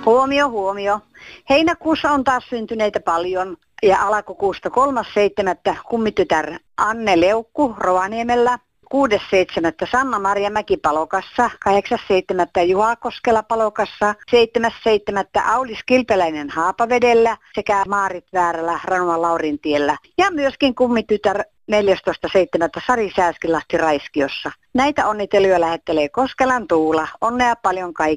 Huomio, huomio. Heinäkuussa on taas syntyneitä paljon ja alkukuusta 3.7. kummitytär Anne Leukku Rovaniemellä, 6.7. Sanna-Maria Mäki-Palokassa, 8.7. Juha Koskela Palokassa, 7.7. Aulis Kilpeläinen Haapavedellä sekä Maarit Väärälä Ranuan Laurintiellä. Ja myöskin kummitytär 14.7. Sari Sääskilahti Raiskiossa. Näitä onnitteluja lähettelee Koskelan Tuula. Onnea paljon kaikille.